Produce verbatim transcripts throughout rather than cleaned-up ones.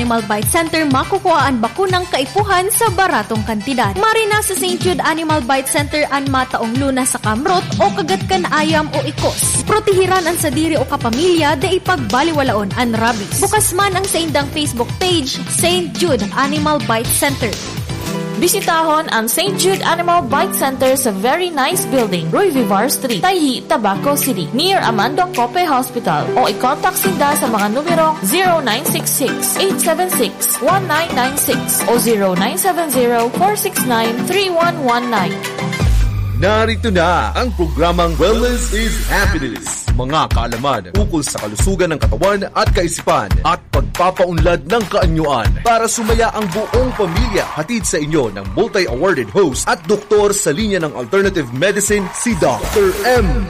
Animal Bite Center makukuha ang bakunang kaipuhan sa baratong kantidad. Marina sa Saint Jude Animal Bite Center ang mataong luna sa kamrot o kagatkan ayam o ikos. Protehiran ang sadiri o kapamilya da ipagbaliwalaon ang rabies. Bukas man ang sa indang Facebook page, Saint Jude Animal Bite Center. Bisitahon ang Saint Jude Animal Bite Center sa very nice building, Roy Vivar Street, Tayhi, Tabaco City, near Amando Cope Hospital. O i-contact sinda sa mga numero zero nine six six, eight seven six, one nine nine six o zero nine seven zero, four six nine, three one one nine. Narito na ang programang Wellness is Happiness. Mga kaalaman ukol sa kalusugan ng katawan at kaisipan at pagpapaunlad ng kaanyuan para sumaya ang buong pamilya. Hatid sa inyo ng multi-awarded host at doktor sa linya ng alternative medicine, si Doctor M.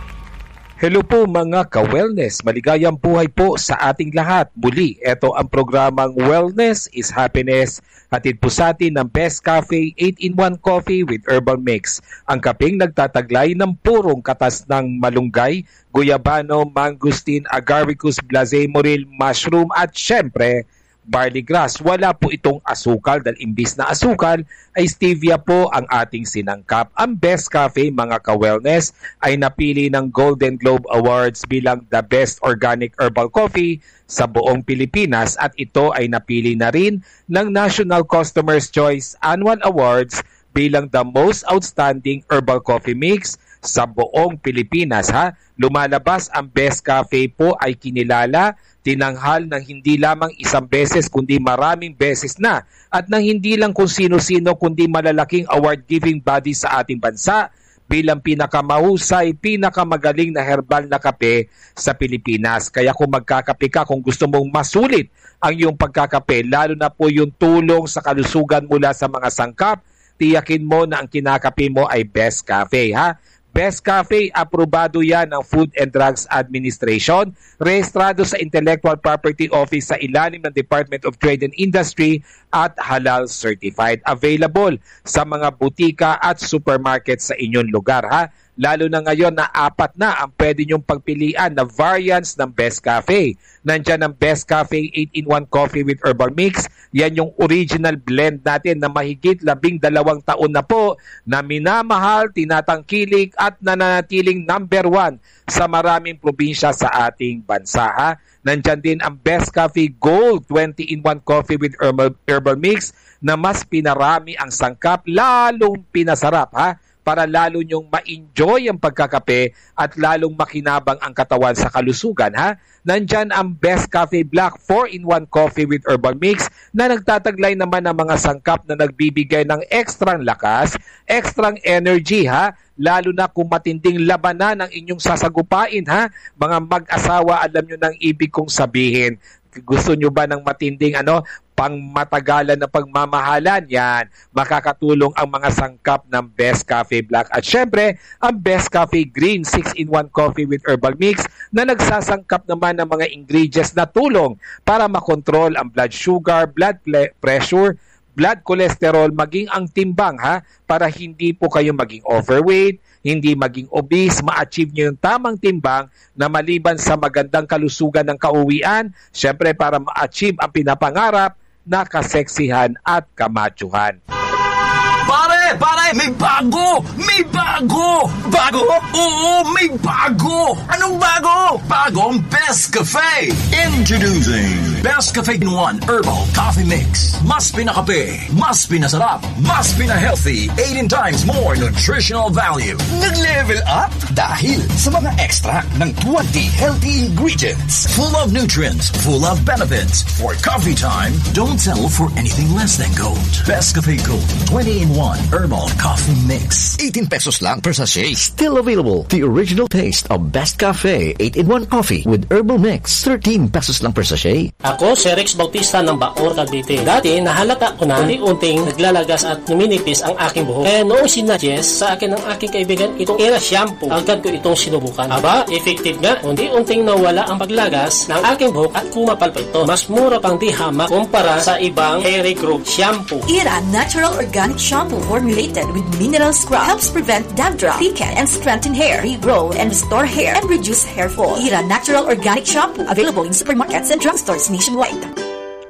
Hello po mga ka-wellness, maligayang buhay po sa ating lahat. Muli, ito ang programang Wellness is Happiness. Hatid po sa atin ng Best Cafe eight in one Coffee with Herbal Mix. Ang kapeng nagtataglay ng purong katas ng malunggay, guyabano, mangosteen, agaricus, blase, morel, mushroom at syempre, barley grass. Wala po itong asukal dahil imbis na asukal ay stevia po ang ating sinangkap. Ang Best Cafe, mga ka-wellness, ay napili ng Golden Globe Awards bilang the best organic herbal coffee sa buong Pilipinas at ito ay napili na rin ng National Customer's Choice Annual Awards bilang the most outstanding herbal coffee mix sa buong Pilipinas. Ha? Lumalabas ang Best Cafe po ay kinilala, tinanghal ng hindi lamang isang beses kundi maraming beses na at ng hindi lang kung sino-sino kundi malalaking award-giving body sa ating bansa bilang pinakamahusay, pinakamagaling na herbal na kape sa Pilipinas. Kaya kung magkakape ka, kung gusto mong masulit ang iyong pagkakape, lalo na po yung tulong sa kalusugan mula sa mga sangkap, tiyakin mo na ang kinakape mo ay Best Cafe, ha? Best Cafe, aprobado yan ng Food and Drugs Administration, rehistrado sa Intellectual Property Office sa ilalim ng Department of Trade and Industry at halal certified. Available sa mga butika at supermarket sa inyong lugar, ha? Lalo na ngayon na apat na ang pwede nyong pagpilian na variants ng Best Cafe. Nandyan ang Best Cafe eight in one Coffee with Herbal Mix. Yan yung original blend natin na mahigit labing dalawang taon na po na minamahal, tinatangkilik at nananatiling number one sa maraming probinsya sa ating bansa. Ha? Nandyan din ang Best Cafe Gold twenty in one Coffee with Herbal, Herbal Mix na mas pinarami ang sangkap, lalong pinasarap, ha? Para lalo nyong ma-enjoy ang pagkakape at lalong makinabang ang katawan sa kalusugan, ha? Nandyan ang Best Cafe Black four in one Coffee with Herbal Mix na nagtataglay naman ng mga sangkap na nagbibigay ng ekstrang lakas, ekstrang energy, ha? Lalo na kung matinding labanan ang inyong sasagupain, ha? Mga mag-asawa, alam nyo ng ibig kong sabihin. Gusto nyo ba ng matinding ano, pangmatagalan na pagmamahalan? Yan, makakatulong ang mga sangkap ng Best Cafe Black. At syempre, ang Best Cafe Green six in one Coffee with Herbal Mix na nagsasangkap naman ng mga ingredients na tulong para makontrol ang blood sugar, blood pressure, blood cholesterol, maging ang timbang, ha? Para hindi po kayo maging overweight, hindi maging obese, ma-achieve nyo yung tamang timbang na maliban sa magandang kalusugan ng kauwian, syempre para ma-achieve ang pinapangarap na kaseksihan at kamachuhan. Pare! Pare! May bago! May bago! Bago? Oo, may bago! Anong bago? Bagong Best Cafe! Introducing Best Cafe in one Herbal Coffee Mix. Mas pinakape, mas pinasarap, mas pina-healthy, eighteen times more nutritional value. Nag-level up dahil sa mga extract ng twenty healthy ingredients. Full of nutrients, full of benefits. For coffee time, don't settle for anything less than gold. Best Cafe Gold twenty in one Herbal Coffee Mix. eighteen pesos lang per sachet. Still available. The original taste of Best Cafe eight in one Coffee with Herbal Mix. thirteen pesos lang per sachet. Ako si Rex Bautista ng Bacoor, Cavite. Dati nahalata ko na unti-unting naglalagas at numinipis ang aking buhok. Kaya noong sinuggest sa akin ng aking kaibigan itong Era Shampoo, agad ko itong sinubukan. Aba, effective nga. Unti-unting nawala ang paglagas ng aking buhok at kumapal pa ito. Mas mura pang di hamak kumpara sa ibang hair growth shampoo. Era Natural Organic Shampoo formulated with mineral scrub helps prevent dandruff, thicken and strengthen hair, regrow and restore hair, and reduce hair fall. Era Natural Organic Shampoo available in supermarkets and drugstores nationwide.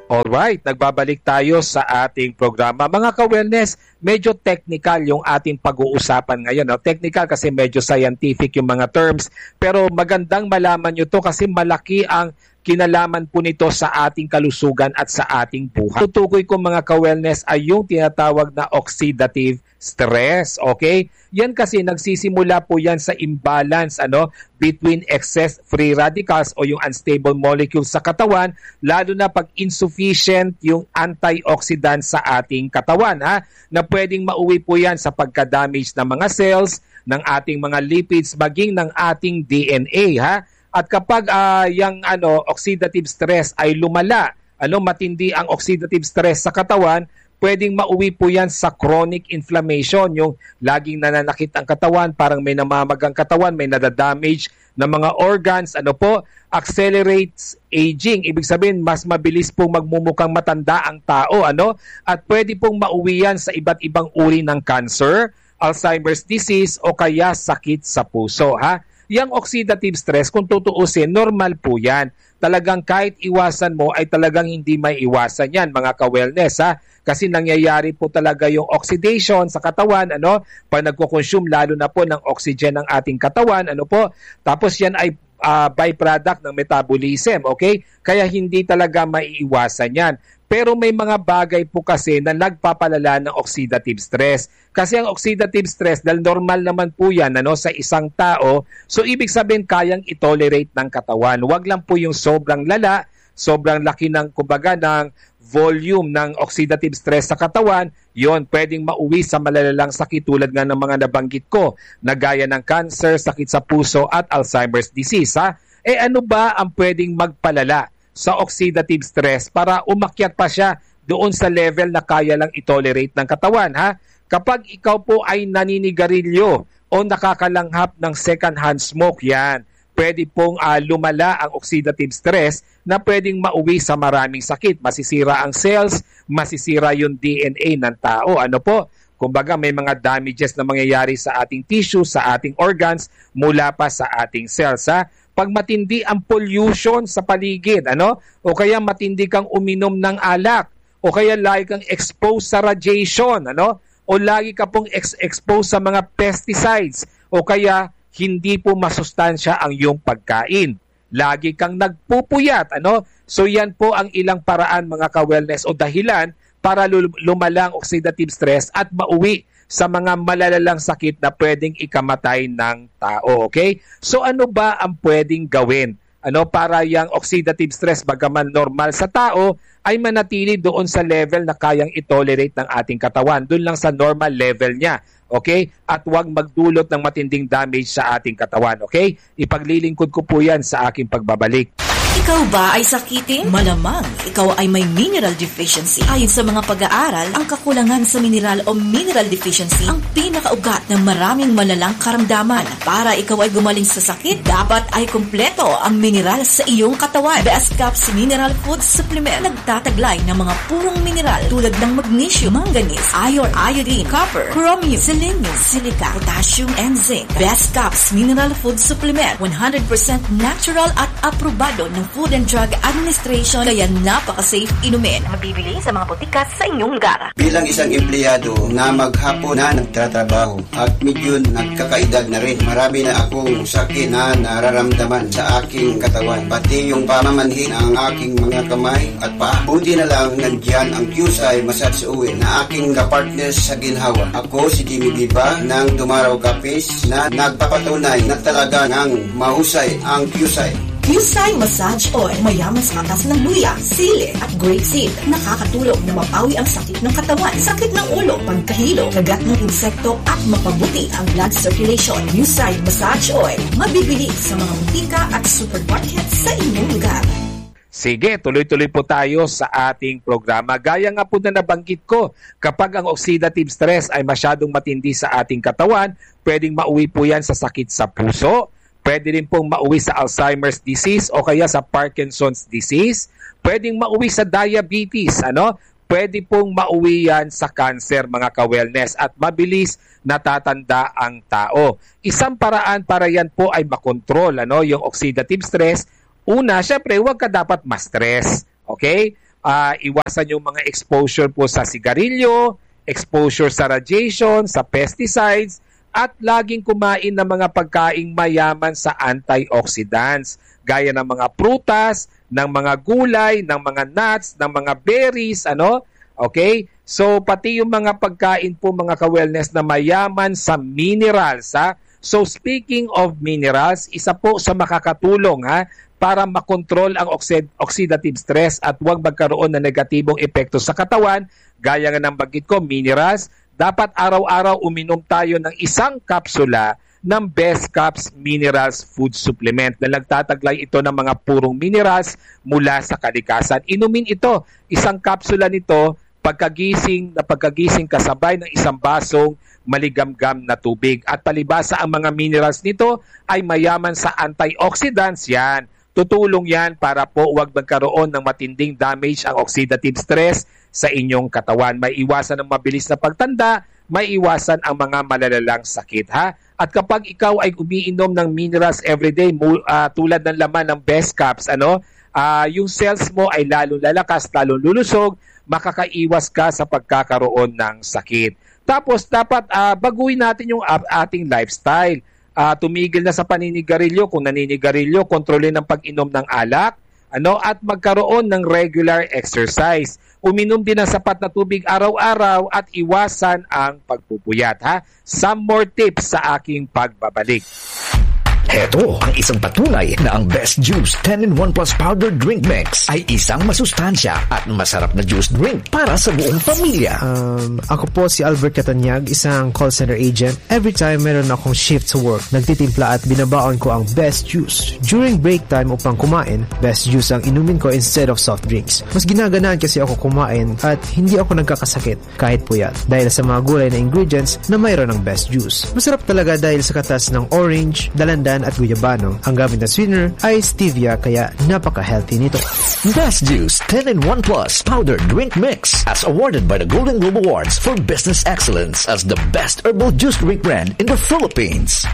Alright, nagbabalik tayo sa ating programa. Mga ka-wellness, medyo technical yung ating pag-uusapan ngayon. No? Technical kasi medyo scientific yung mga terms. Pero magandang malaman nyo to kasi malaki ang kinalaman po nito sa ating kalusugan at sa ating buhay. Tutukoy ko mga ka-wellness ay yung tinatawag na oxidative stress. Okay? Yan kasi nagsisimula po yan sa imbalance ano between excess free radicals o yung unstable molecules sa katawan, lalo na pag insufficient yung antioxidants sa ating katawan ha, na pwedeng mauwi po yan sa pagka-damage ng mga cells, ng ating mga lipids, maging ng ating D N A ha. At kapag uh, yung ano oxidative stress ay lumala, ano matindi ang oxidative stress sa katawan, pwedeng mauwi po yan sa chronic inflammation, yung laging nananakit ang katawan, parang may namamagang katawan, may nadadamage na mga organs, ano po, accelerates aging. Ibig sabihin, mas mabilis pong magmumukhang matanda ang tao, ano? At pwede pong mauwi yan sa iba't ibang uri ng cancer, Alzheimer's disease, o kaya sakit sa puso, ha? Yang oxidative stress, kung tutuusin, normal po yan. Talagang kahit iwasan mo, ay talagang hindi may iwasan yan, mga ka-wellness, ha? Kasi nangyayari po talaga yung oxidation sa katawan, ano, pag nagko-consume lalo na po ng oxygen ng ating katawan, ano po, tapos yan ay uh, byproduct ng metabolism, okay? Kaya hindi talaga maiiwasan yan. Pero may mga bagay po kasi na nagpapalala ng oxidative stress. Kasi ang oxidative stress, dahil normal naman po yan ano, sa isang tao, so ibig sabihin kayang itolerate ng katawan. Huwag lang po yung sobrang lala, sobrang laki ng, kumbaga, ng volume ng oxidative stress sa katawan, yon pwedeng mauwi sa malalalang sakit tulad nga ng mga nabanggit ko, na gaya ng cancer, sakit sa puso at Alzheimer's disease. Ha? Eh ano ba ang pwedeng magpalala sa oxidative stress para umakyat pa siya doon sa level na kaya lang itolerate ng katawan? Ha? Kapag ikaw po ay naninigarilyo o nakakalanghap ng second-hand smoke, yan, pwede pong uh, lumala ang oxidative stress na pwedeng mauwi sa maraming sakit. Masisira ang cells, masisira yung D N A ng tao. Ano po? Kumbaga may mga damages na mangyayari sa ating tissue, sa ating organs, mula pa sa ating cells. Ha? Pag matindi ang pollution sa paligid, ano? O kaya matindi kang uminom ng alak, o kaya lagi kang exposed sa radiation, ano? O lagi ka pong ex- exposed sa mga pesticides, o kaya hindi po masustansya ang iyong pagkain. Lagi kang nagpupuyat, ano? So yan po ang ilang paraan mga ka-wellness o dahilan para lumalang oxidative stress at mauwi sa mga malalalang sakit na pwedeng ikamatay ng tao, okay? So ano ba ang pwedeng gawin? Ano para yung oxidative stress bagaman normal sa tao ay manatili doon sa level na kayang itolerate ng ating katawan, doon lang sa normal level niya. Okay? At huwag magdulot ng matinding damage sa ating katawan. Okay? Ipaglilingkod ko po yan sa aking pagbabalik. Ikaw ba ay sakitin? Malamang ikaw ay may mineral deficiency. Ayon sa mga pag-aaral, ang kakulangan sa mineral o mineral deficiency ang pinakaugat ng maraming malalang karamdaman. Para ikaw ay gumaling sa sakit, dapat ay kumpleto ang mineral sa iyong katawan. Best Caps Mineral Food Supplement nagtataglay ng mga purong mineral tulad ng magnesium, manganese, iron, iodine, copper, chromium, selenium, silica, potassium, and zinc. Best Caps Mineral Food Supplement, one hundred percent natural at aprobado ng Food and Drug Administration, kaya napaka-safe inumin. Mabibili sa mga botika sa inyong lugar. Bilang isang empleyado na maghapon na nagtatrabaho at medyo nagkakaedad na rin, marami na akong sakit na nararamdaman sa aking katawan. Pati yung pamamanhin ang aking mga kamay at paa. Buti na lang nandiyan ang Q S I Massage Oil na aking kapartners sa ginhawa. Ako si Jimmy Biba ng Dumaraw Cafes na nagpapatunay na talaga ng mahusay ang Q S I. Q S I Massage Oil, mayaman sa katas ng luya, sili at grapeseed. Nakakatulong na mapawi ang sakit ng katawan, sakit ng ulo, pagkahilo, kagat ng insekto at mapabuti ang blood circulation. Q S I Massage Oil, mabibili sa mga butika at supermarket sa inyong lugar. Sige, tuloy-tuloy po tayo sa ating programa. Gaya nga po na nabanggit ko, kapag ang oxidative stress ay masyadong matindi sa ating katawan, pwedeng mauwi po yan sa sakit sa puso, pwede rin pong mauwi sa Alzheimer's disease o kaya sa Parkinson's disease. Pwedeng mauwi sa diabetes, ano? Pwede pong mauwi yan sa cancer, mga ka-wellness, at mabilis natatanda ang tao. Isang paraan para yan po ay makontrol, ano, yung oxidative stress. Una, syempre, huwag ka dapat ma-stress. Okay? uh, iwasan yung mga exposure po sa sigarilyo, exposure sa radiation, sa pesticides, at laging kumain ng mga pagkaing mayaman sa antioxidants, gaya ng mga prutas, ng mga gulay, ng mga nuts, ng mga berries, ano? Okay? So, pati yung mga pagkain po, mga ka-wellness, na mayaman sa minerals, ha? So, speaking of minerals, isa po sa makakatulong, ha, para makontrol ang oxid- oxidative stress at huwag magkaroon ng negatibong epekto sa katawan, gaya nga ng bagit ko, minerals, dapat araw-araw uminom tayo ng isang kapsula ng Best Caps Minerals Food Supplement na nagtataglay ito ng mga purong minerals mula sa kalikasan. Inumin ito, isang kapsula nito, pagkagising na pagkagising kasabay ng isang basong maligamgam na tubig. At palibasa ang mga minerals nito ay mayaman sa antioxidants yan. Tutulong yan para po huwag magkaroon ng matinding damage ang oxidative stress sa inyong katawan. May iwasan ang mabilis na pagtanda, may iwasan ang mga malalalang sakit, ha? At kapag ikaw ay umiinom ng minerals everyday, uh, tulad ng laman ng Best Caps, ano, uh, yung cells mo ay lalo lalakas, lalo lulusog, makakaiwas ka sa pagkakaroon ng sakit. Tapos dapat uh, baguhin natin yung uh, ating lifestyle. Uh, tumigil na sa paninigarilyo, kung naninigarilyo, kontrolin ang pag-inom ng alak, ano, at magkaroon ng regular exercise. Uminom din ng sapat na tubig araw-araw at iwasan ang pagpupuyat, ha? Some more tips sa aking pagbabalik. Heto ang isang patunay na ang Best Juice ten in one Plus Powder Drink Mix ay isang masustansya at masarap na juice drink para sa buong pamilya. Um, ako po si Albert Catanyag, isang call center agent. Every time meron akong shift sa work, nagtitimpla at binabaon ko ang Best Juice. During break time upang kumain, Best Juice ang inumin ko instead of soft drinks. Mas ginaganaan kasi ako kumain at hindi ako nagkakasakit kahit puyat dahil sa mga gulay na ingredients na mayroon ng Best Juice. Masarap talaga dahil sa katas ng orange, dalandan at guyabano. Ang gamit na sweetener ay stevia kaya napaka-healthy nito. Best Juice ten in one Plus Powder Drink Mix as awarded by the Golden Globe Awards for Business Excellence as the best herbal juice drink brand in the Philippines.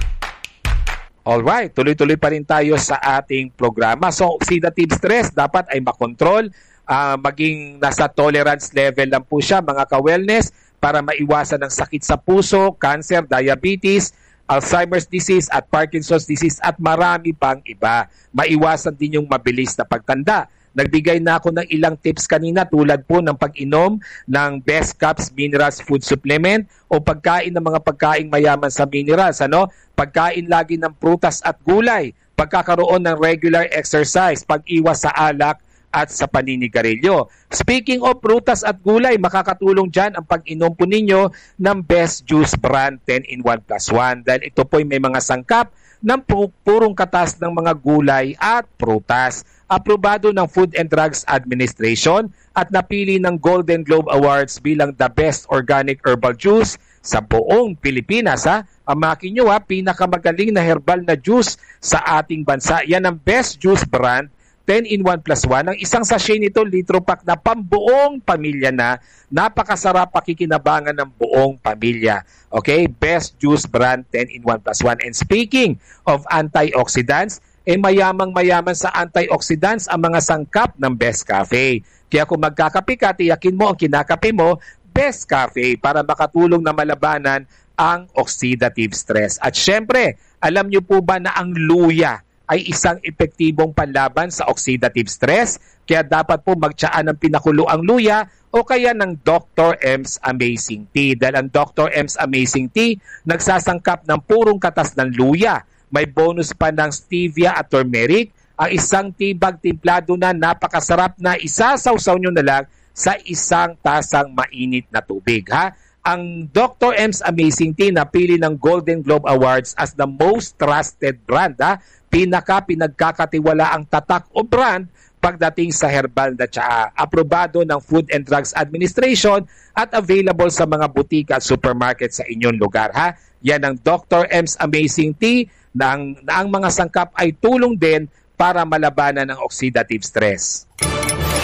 Alright, tuloy-tuloy pa rin tayo sa ating programa. So, oxidative stress dapat ay makontrol, uh, maging nasa tolerance level lang po siya, mga ka-wellness, para maiwasan ng sakit sa puso, cancer, diabetes, Alzheimer's disease at Parkinson's disease at marami pang iba. Maiwasan din yung mabilis na pagtanda. Nagbigay na ako ng ilang tips kanina tulad po ng pag-inom ng Best Caps Minerals Food Supplement o pagkain ng mga pagkaing mayaman sa minerals. Ano? Pagkain lagi ng prutas at gulay, pagkakaroon ng regular exercise, pag-iwas sa alak at sa paninigarilyo. Speaking of prutas at gulay, makakatulong dyan ang pag-inom po ninyo ng Best Juice Brand ten in one plus one dahil ito po ay may mga sangkap ng pu- purong katas ng mga gulay at prutas. Aprobado ng Food and Drugs Administration at napili ng Golden Globe Awards bilang the best organic herbal juice sa buong Pilipinas. Ha? Amakin nyo, ha, pinakamagaling na herbal na juice sa ating bansa. Yan ang Best Juice Brand ten in one plus one. Ang isang sachet nito, litro pack na pambuong pamilya na. Napakasarap pakikinabangan ng buong pamilya. Okay? Best Juice Brand ten in one plus one. And speaking of antioxidants, eh mayamang mayaman sa antioxidants ang mga sangkap ng Best Cafe. Kaya kung magkakape ka, tiyakin mo ang kinakape mo, Best Cafe, para makatulong na malabanan ang oxidative stress. At syempre, alam nyo po ba na ang luya ay isang epektibong panlaban sa oxidative stress, kaya dapat po magtsaan ng pinakulo ang luya o kaya ng Doctor M's Amazing Tea. Dahil ang Doctor M's Amazing Tea nagsasangkap ng purong katas ng luya. May bonus pa ng stevia at turmeric. Ang isang tibag timplado na napakasarap na isasawsaw nyo na lang sa isang tasang mainit na tubig. Ha? Ang Doctor M's Amazing Tea napili ng Golden Globe Awards as the most trusted brand. Ha? Pinaka pinagkakatiwala ang tatak o brand pagdating sa herbal na tsaa. Aprobado ng Food and Drugs Administration at available sa mga butika at supermarket sa inyong lugar. Ha? Yan ang Doctor M's Amazing Tea na ang, na ang mga sangkap ay tulong din para malabanan ang oxidative stress.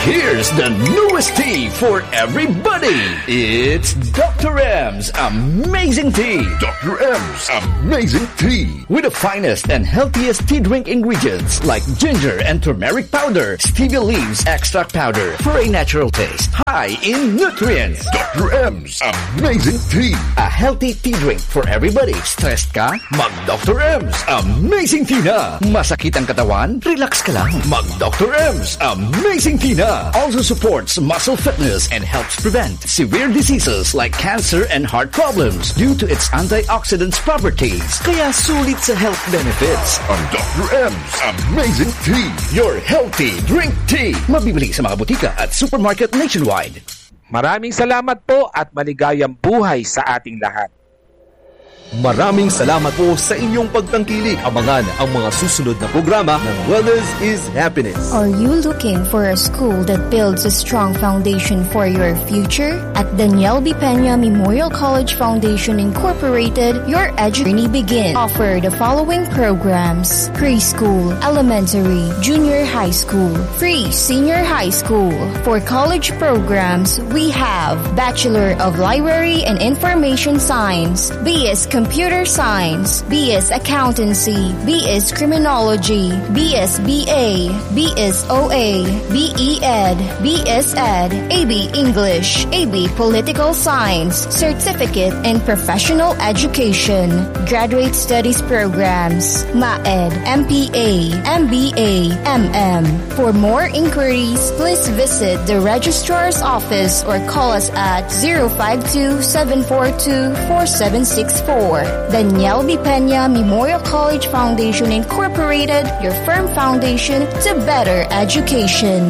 Here's the newest tea for everybody. It's Doctor M's Amazing Tea. Doctor M's Amazing Tea. With the finest and healthiest tea drink ingredients like ginger and turmeric powder, stevia leaves extract powder for a natural taste. High in nutrients. Doctor M's Amazing Tea. A healthy tea drink for everybody. Stressed ka? Mag Doctor M's Amazing Tea na. Masakit ang katawan? Relax ka lang. Mag Doctor M's Amazing Tea na. Also supports muscle fitness and helps prevent severe diseases like cancer and heart problems due to its antioxidants properties. Kaya sulit sa health benefits. Ang Doctor M's Amazing Tea. Your healthy drink tea. Mabibili sa mga butika at supermarket nationwide. Maraming salamat po at maligayang buhay sa ating lahat. Maraming salamat po sa inyong pagtangkilik. Abangan ang mga susunod na programa ng Wellness is Happiness. Are you looking for a school that builds a strong foundation for your future? At Daniel B. Peña Memorial College Foundation Incorporated, your education journey begins. Offer the following programs: preschool, elementary, junior high school, free senior high school. For college programs, we have Bachelor of Library and Information Science, B S Computer Science, B S Accountancy, B S Criminology, B S B A, B S O A, B E Ed, B S Ed, A B English, A B Political Science, Certificate in Professional Education, Graduate Studies Programs, MAED, M P A, M B A, M M. For more inquiries, please visit the Registrar's Office or call us at zero five two, seven four two, four seven six four. Daniel B. Peña Memorial College Foundation Incorporated, your firm foundation to better education.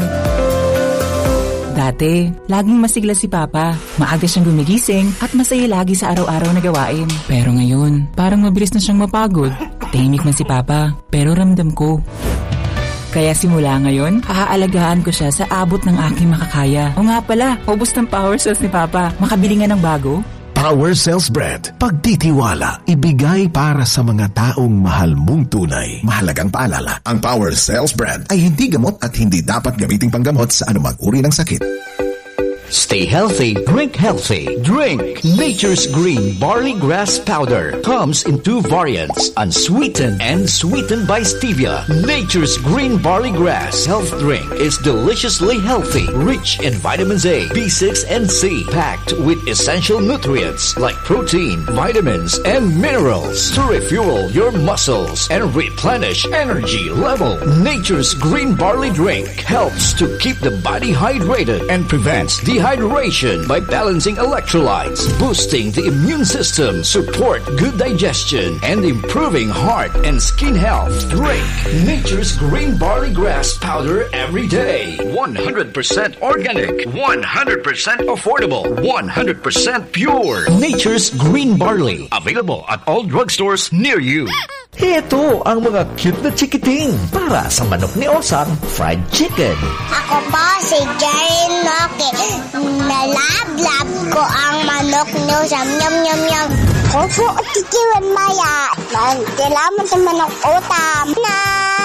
Dati, laging masigla si Papa. Maaga siyang gumigising at masaya lagi sa araw-araw na gawain. Pero ngayon, parang mabilis na siyang mapagod. Tahimik man si Papa, pero ramdam ko. Kaya simula ngayon, aalagaan ko siya sa abot ng aking makakaya. O nga pala, ubos ng power cells ni Papa. Makabili nga ng bago. Power Cells Brand. Pagtitiwala, ibigay para sa mga taong mahal mong tunay. Mahalagang paalala, ang Power Cells Brand ay hindi gamot at hindi dapat gamiting panggamot sa anumang uri ng sakit. Stay healthy, drink healthy. Drink Nature's Green Barley Grass Powder. Comes in two variants, unsweetened and sweetened by stevia. Nature's Green Barley Grass Health Drink is deliciously healthy, rich in vitamins A, B six, and C, packed with essential nutrients like protein, vitamins, and minerals to refuel your muscles and replenish energy level. Nature's Green Barley Drink helps to keep the body hydrated and prevents the Dehydration by balancing electrolytes, boosting the immune system, support good digestion, and improving heart and skin health. Drink Nature's Green Barley Grass Powder every day. one hundred percent organic, one hundred percent affordable, one hundred percent pure. Nature's Green Barley. Available at all drugstores near you. Ito ang mga cute na chikiting para sa manok ni Osang Fried Chicken. Ako po si Jaren Noke. Nalablab ko ang manok ni Osang. Nyam, nyam, nyam. Ako po Tikiwan Maya. Nagkailangan sa manok utam. Na!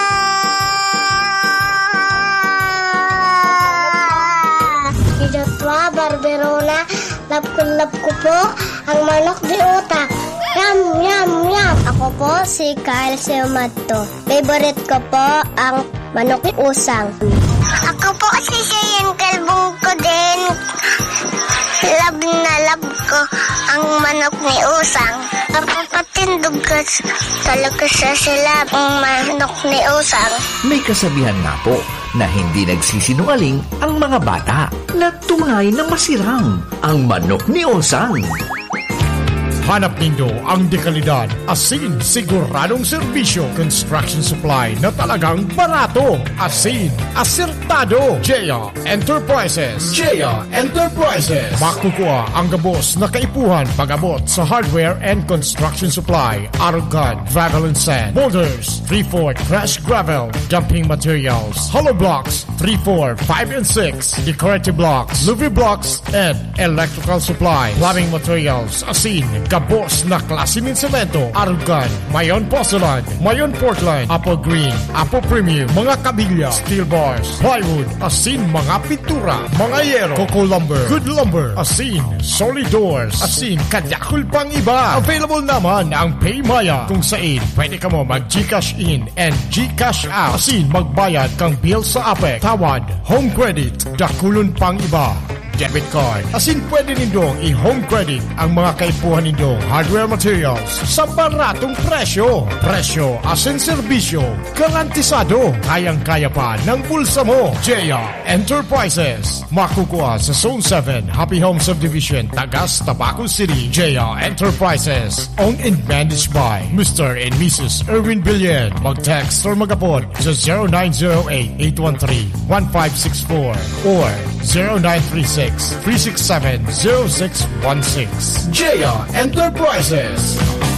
Diyotwa Barberona. Lab ko, lab ko po ang manok ni Utak. Yum, yum, yum. Ako po si Kyle Seomato. Favorite ko po ang manok ni Usang. Ako po si Cheyenne Calbong ko din. Love na love ko ang manok ni Usang. Napapatindog ka talaga sa sila ang manok ni Usang. May kasabihan nga po na hindi nagsisinungaling ang mga bata na tunay na masirang ang manok ni Usang. Hanap nindo ang dekalidad, asin, siguradong serbisyo, construction supply na talagang barato, asin, asertado. Jaya Enterprises. Jaya Enterprises. Makukuha ang gabos na kaipuhan pag-abot sa hardware and construction supply, arugad, gravel and sand, boulders, three four crash gravel, dumping materials, hollow blocks, three four, five and six, decorative blocks, Louis blocks, and electrical supply, plumbing materials, asin, gabos na klase ng semento, arugad, mayon porcelain, mayon Portland, apple green, apple premium, mga kabilya, steel bars, ply plywood, asin mga pintura, mga yero, Coco Lumber, Good Lumber, asin, solid doors, asin, kadakul pang iba. Available naman ang PayMaya kung saan pwede ka mo mag-Gcash in and Gcash out. Asin, magbayad kang bill sa Apex, Tawad, Home Credit, dakulon pang iba. Debit card. Asin pwede nindong i-home credit ang mga kaipuhan nindong hardware materials sa baratong presyo. Presyo asin serbisyo. Garantisado. Kayang-kaya pa ng bulsa mo. J A Enterprises. Makukuha sa Zone seven, Happy Home Subdivision, Tagas, Tabaco City. J A Enterprises. Owned and managed by Mister and Missus Erwin Villen. Mag-text or mag-apod sa zero nine zero eight, eight one three, one five six four or zero nine three six, three six seven, zero six one six. J A Enterprises.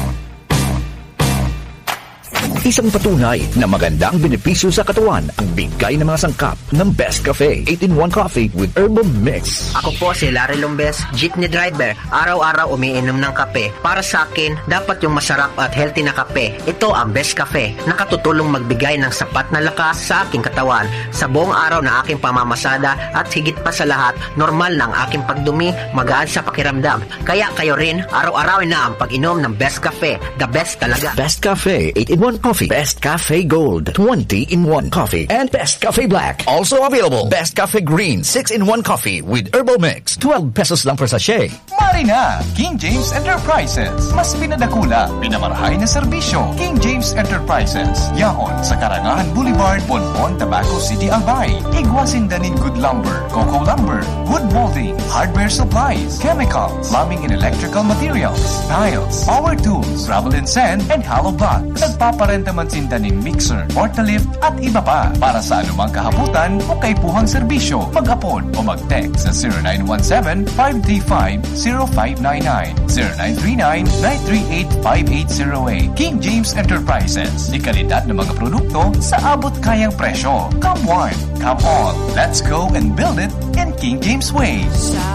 Isang patunay na magandang benepisyo sa katawan ang bigay ng mga sangkap ng Best Cafe eight in one Coffee with Herbal Mix. Ako po si Larry Lumbes, jeepney driver. Araw-araw umiinom ng kape. Para sa akin, dapat yung masarap at healthy na kape. Ito ang Best Cafe. Nakatutulong magbigay ng sapat na lakas sa aking katawan. Sa buong araw na aking pamamasada at higit pa sa lahat, normal na ang aking pagdumi, magaan sa pakiramdam. Kaya kayo rin, araw-arawin na ang pag-inom ng Best Cafe. The best talaga. Best Cafe eight in one Coffee, Best Cafe Gold twenty in one Coffee, and Best Cafe Black. Also available, Best Cafe Green six in one Coffee with Herbal Mix. twelve pesos lang per sachet. Mari na! King James Enterprises. Mas pinadakula, pinamarahay na serbisyo. King James Enterprises. Yaon sa Karangahan Boulevard, Bonbon, Tabaco City, Albay. Igwasin danin Good Lumber, Coco Lumber, Wood Molding, Hardware Supplies, Chemicals, Plumbing and Electrical Materials, Tiles, Power Tools, Gravel and Sand, and Hollow Blocks. Nagpaparenta man sindaning mixer, portalift, at iba pa. Para sa anumang kahabutan o kaipuhang serbisyo, mag-apon o mag-text sa zero nine one seven, five three five, zero five nine nine, zero nine three nine, nine three eight, five eight zero eight. King James Enterprises. Di kalidad ng mga produkto sa abot kayang presyo. Come one, come on. Let's go and build it in King James way. Sa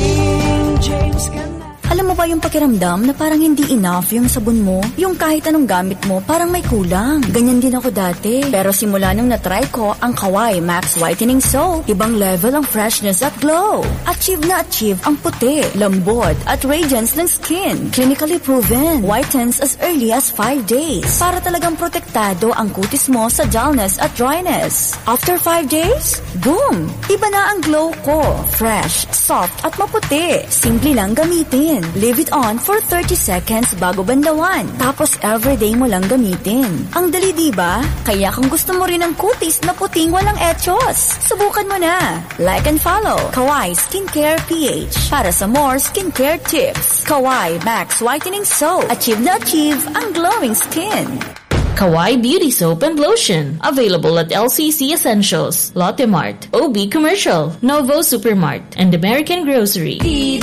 King James ka na. Alam mo ba yung pakiramdam na parang hindi enough yung sabon mo? Yung kahit anong gamit mo, parang may kulang. Ganyan din ako dati. Pero simula nung natry ko ang Kawai Max Whitening Soap, ibang level ang freshness at glow. Achieve na achieve ang puti, lambot, at radiance ng skin. Clinically proven. Whitens as early as five days. Para talagang protektado ang kutis mo sa dullness at dryness. After five days, boom! Iba na ang glow ko. Fresh, soft, at maputi. Simple lang gamitin. Leave it on for thirty seconds bago bandawan. Tapos everyday mo lang gamitin. Ang dali, diba? Kaya kung gusto mo rin ng kutis na puting walang etchos, subukan mo na. Like and follow Kawai Skincare P H para sa more skincare tips. Kawai Max Whitening Soap. Achieve na achieve ang glowing skin. Kawai Beauty Soap and Lotion. Available at L C C Essentials, Lotte Mart, O B Commercial, Novo Supermart, and American Grocery.